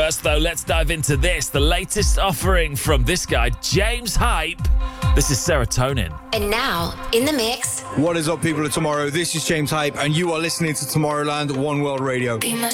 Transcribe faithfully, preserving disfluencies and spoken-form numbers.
First, though, let's dive into this. The latest offering from this guy, James Hype. This is Serotonin. And now, in the mix. What is up, people of tomorrow? This is James Hype, and you are listening to Tomorrowland One World Radio.